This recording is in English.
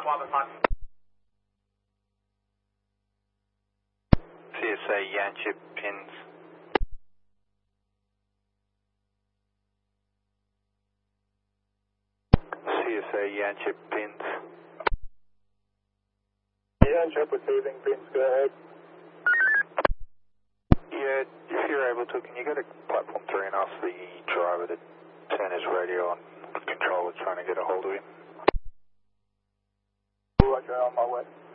CSA Yanchip pins. CSA Yanchip pins. Yanchip receiving pins, go ahead. Yeah, if you're able to, can you go to platform 3 and ask the driver to turn his radio on? Controller trying to get a hold of him. Roger, on my way.